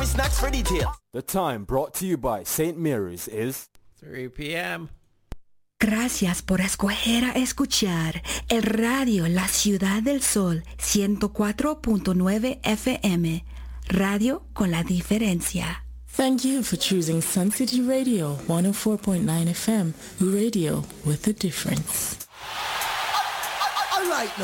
snacks for details. The time brought to you by St. Mary's is 3 p.m. Gracias por escoger a escuchar el radio La Ciudad del Sol 104.9 FM. Radio con la diferencia. Thank you for choosing Sun City Radio 104.9 FM. Radio with a difference. All right, now.